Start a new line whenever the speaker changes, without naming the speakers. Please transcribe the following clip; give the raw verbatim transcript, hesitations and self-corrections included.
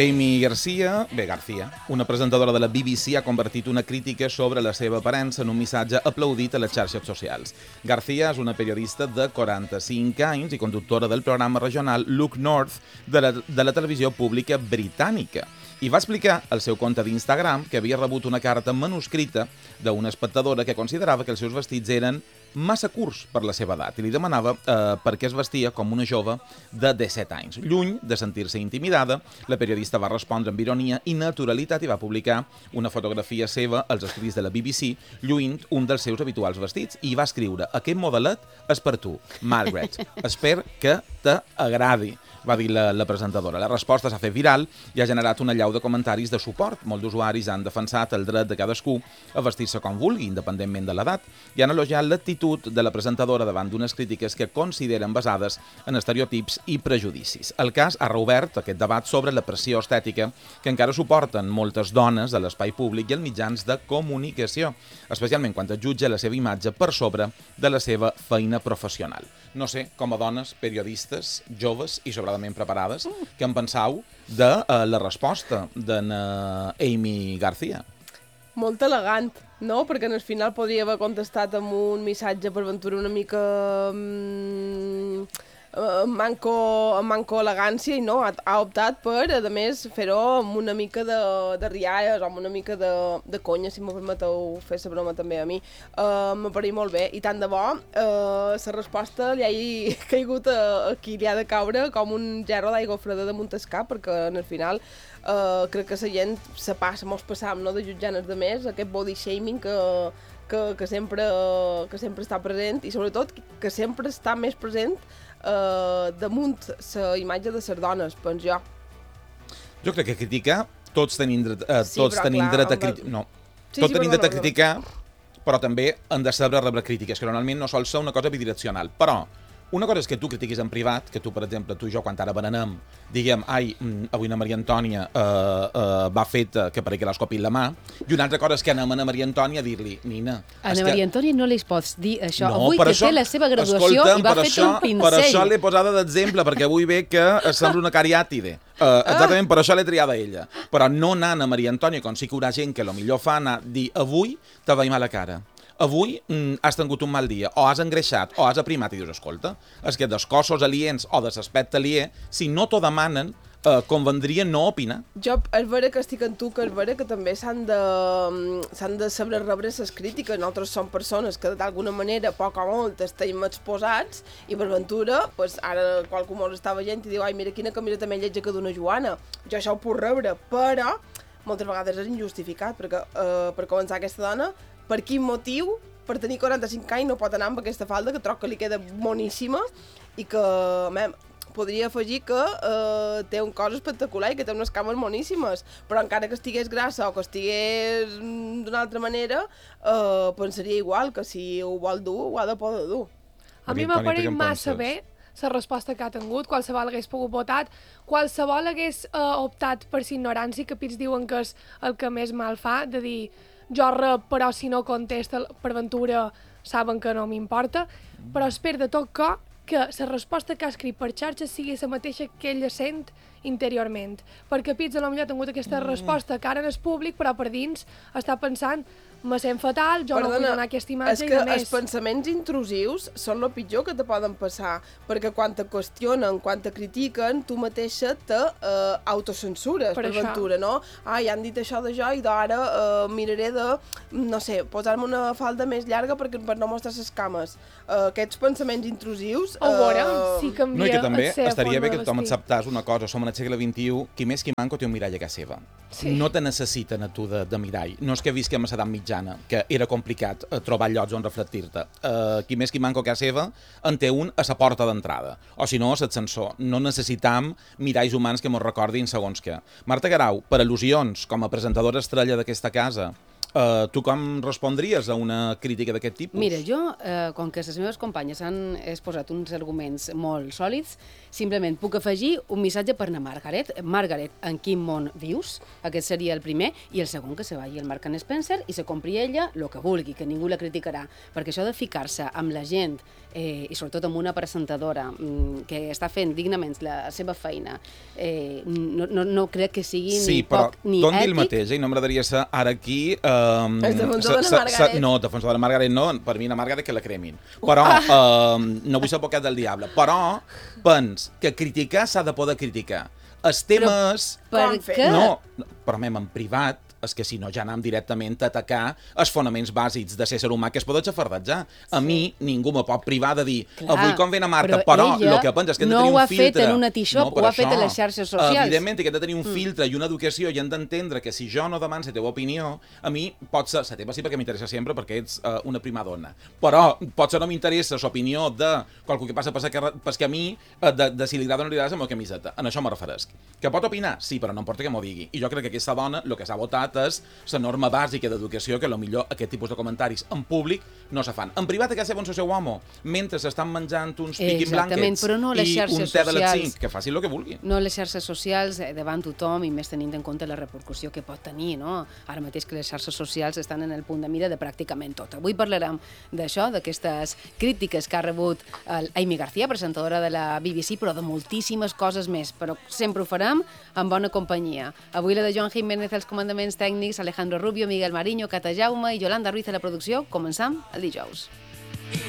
Amy Garcia, bé, Garcia, una presentadora de la B B C, ha convertit una crítica sobre la seva aparença en un missatge aplaudit a les xarxes socials. Garcia és una periodista de quaranta-cinc anys i conductora del programa regional Look North de la, de la televisió pública britànica. I va explicar al seu compte d'Instagram que havia rebut una carta manuscrita d'una espectadora que considerava que els seus vestits eren massa curts per la seva edat i li demanava eh, per què es vestia com una jove de disset anys. Lluny de sentir-se intimidada, la periodista va respondre amb ironia i naturalitat i va publicar una fotografia seva als estudis de la B B C lluint un dels seus habituals vestits i va escriure: aquest modelet és per tu, Margaret. Espero que t'agradi, va dir la, la presentadora. La resposta s'ha fet viral i ha generat una allau de comentaris de suport. Molts usuaris han defensat el dret de cadascú a vestir-se com vulgui, independentment de l'edat, i han elogiat l'actitud de la presentadora davant d'unes crítiques que consideren basades en estereotips i prejudicis. El cas ha reobert aquest debat sobre la pressió estètica que encara suporten moltes dones a l'espai públic i als mitjans de comunicació, especialment quan es jutja la seva imatge per sobre de la seva feina professional. No sé, com a dones, periodistes, joves i sobradament preparades, què en penseu de uh, la resposta d'en uh, Amy Garcia?
Molt elegant, no? Perquè al final podria haver contestat amb un missatge per ventura una mica mm, amb manco, amb manco elegància i no, ha, ha optat per, a més, fer-ho amb una mica de, de rialles o amb una mica de, de conya, si m'ho permeteu fer la broma també a mi. Uh, M'apareix molt bé i tant de bo uh, la resposta li ha caigut a, a qui li ha de caure com un gerro d'aigua freda de Montescà, perquè al final Uh, crec que la gent se passa, mos passam, no?, de jutjant els altres, aquest body shaming que, que, que, sempre, que sempre està present i sobretot que sempre està més present uh, damunt la imatge de les dones, penso jo.
Jo crec que criticar, tots tenim dret, uh,
sí,
tots tenim
clar,
dret a criticar. No,
sí,
tots
sí,
tenim
perdona,
dret a criticar, però també han de saber rebre crítiques, que normalment no sol ser una cosa bidireccional. Però una cosa és que tu critiquis en privat, que tu, per exemple, tu i jo, quan ara berenem, diguem, ai, avui na Maria Antònia eh, eh, va fet que pareix que l'ha escopit la mà, i una altra cosa és que anem a na Maria Antònia a dir-li, Nina...
A na Maria Antònia no li pots dir això.
No,
avui que
això,
té la seva graduació
escolta'm,
i va
per
fet
això,
un pincell.
Per això l'he posada d'exemple, perquè avui ve que sembla una cariàtide. Uh, exactament, per això l'he triada ella. Però no anar a Maria Antònia, com sí que hi haurà gent que potser fa anar a dir, avui te veiem a la cara. Avui mm, has tingut un mal dia, o has engreixat, o has aprimat, i dius, escolta, és que dels cossos aliens o de l'aspecte aliè, si no t'ho demanen, eh, convendria no opinar.
Jo, és vera que estic en tu, que és vera que també s'han de, s'han de saber rebre les crítiques. Nosaltres som persones que d'alguna manera, poc o molt, estem exposats, i per ventura, pues, ara qualcú mos està veient i diu, ai, mira quina camiseta més lletja que d'una Joana. Jo això ho puc rebre, però moltes vegades és injustificat, perquè eh, per començar aquesta dona, per quin motiu, per tenir quaranta-cinc anys, no pot anar amb aquesta falda, que troc que li queda moníssima, i que, mem, podria afegir que eh, té un cos espectacular i que té unes cames moníssimes, però encara que estigués grassa o que estigués d'una altra manera, eh, pensaria igual, que si ho vol dur, ho ha de poder dur.
A mi m'apareix massa bé la resposta que ha tingut. Qualsevol hagués pogut votar, qualsevol hagués eh, optat per la ignorància, que pits diuen que és el que més mal fa, de dir, jo rep, però si no contesta per ventura saben que no m'importa, però espero de tot cor que la resposta que ha escrit per xarxa sigui la mateixa que ella sent interiorment, perquè Pits potser ha tingut aquesta mm. resposta que ara en el públic, però per dins està pensant, me sent fatal, jo Perdona, no vull donar aquesta imatge, i de més...
És que els pensaments intrusius són el pitjor que te poden passar, perquè quan te qüestionen, quan te critiquen, tu mateixa te eh, autocensures, per, per ventura, no? Ai, han dit això de jo i d'ara eh, miraré de, no sé, posar-me una falda més llarga perquè, per no mostrar les cames. Eh, aquests pensaments intrusius...
Eh... O veurem si canvia...
No, i que també
estaria
bé que tothom acceptàs una cosa, som en el segle vint-i-u, qui més qui manco té un mirall a casa seva. Sí. No te necessiten a tu de, de mirall. No és que visquem a l'edat mitjana, que era complicat eh, trobar llocs on reflectir-te. Uh, qui més qui manco a casa seva en té un a la porta d'entrada, o si no a l'ascensor. No necessitam miralls humans que mos recordin segons què. Marta Garau, per al·lusions, com a presentadora estrella d'aquesta casa, Uh, tu com respondries a una crítica d'aquest tipus?
Mira, jo, eh, com que les meves companyes han exposat uns arguments molt sòlids, simplement puc afegir un missatge per a Margaret. Margaret, en quin món vius? Aquest seria el primer. I el segon, que se vagi el Mark and Spencer i se compri ella el que vulgui, que ningú la criticarà. Perquè això de ficar-se amb la gent, eh, i sobretot amb una presentadora mm, que està fent dignament la seva feina, eh, no, no, no crec que sigui
sí,
ni poc ni ètic. Sí,
però el mateix, eh? I no m'agradaria ser ara aquí... Eh,
el defensor de la Margaret.
No, defensor de la Margaret no, per mi la Margaret que la cremin. Però, eh, no vull ser advocat del diable, però pens que criticar s'ha de poder criticar. Els temes...
Però per què?
No, però mem, en privat, és que si no ja anem directament a atacar els fonaments bàsics de ser humà que es poden xafardatjar. A sí. mi ningú me pot privar de dir clar, avui com ven a Marta, però, però el que pensa és que hem
no
de tenir un filtre.
No ho ha fet en una t-shop, no, ho ha fet a les xarxes socials.
Evidentment que hem de tenir un filtre mm. i una educació i hem d'entendre que si jo no demano la teva opinió, a mi pot ser, la teva sí perquè m'interessa sempre perquè ets uh, una prima dona, però potser no m'interessa l'opinió de qualcú que passa per perquè a mi uh, de, de si li agrada o no li agrada la meva camiseta. En això me referesc. Que pot opinar? Sí, però no importa que m'ho digui. I jo crec que aquesta dona, el que s'ha votat és la norma bàsica d'educació, que potser aquest tipus de comentaris en públic no se fan. En privat, que saben el seu home, mentre s'estan menjant uns piquin blanquets
no
i un te de les cinc, que facin el que vulguin.
No les xarxes socials davant tothom, i més tenint en compte la repercussió que pot tenir, no? Ara mateix que les xarxes socials estan en el punt de mira de pràcticament tot. Avui parlarem d'això, d'aquestes crítiques que ha rebut Amy García, presentadora de la B B C, però de moltíssimes coses més, però sempre ho farem amb bona companyia. Avui la de Joan Jiménez als comandaments tècnics, Alejandro Rubio, Miguel Mariño, Cata Jaume i Yolanda Ruiz a la producció. Començam el dijous.